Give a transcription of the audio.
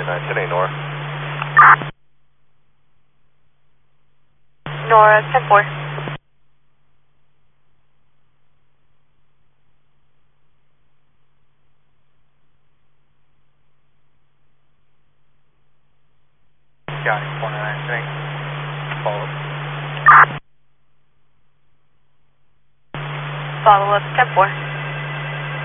today, Nora. Nora, 10-4. Got it, 499 today. Follow up. Follow up, 10-4.